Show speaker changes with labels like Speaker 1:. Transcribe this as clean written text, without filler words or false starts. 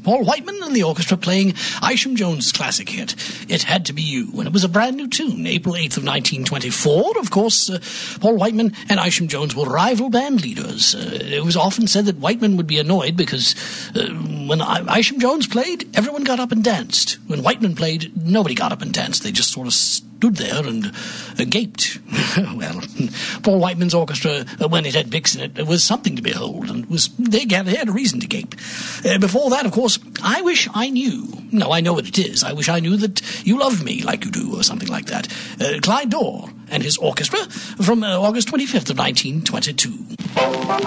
Speaker 1: Paul Whiteman and the orchestra playing Isham Jones' classic hit, It Had to Be You, and it was a brand new tune. April 8th of 1924, of course, Paul Whiteman and Isham Jones were rival band leaders. It was often said that Whiteman would be annoyed because when Isham Jones played, everyone got up and danced. When Whiteman played, nobody got up and danced. They just sort of stood there and gaped. Well, Paul Whiteman's orchestra, when it had Bix in it, was something to behold, and they had a reason to gape. Before that, of course, I Wish I Knew. No, I know what it is. I Wish I Knew That You Loved Me Like You Do, or something like that. Clyde Dorr and his orchestra from August 25th of 1922.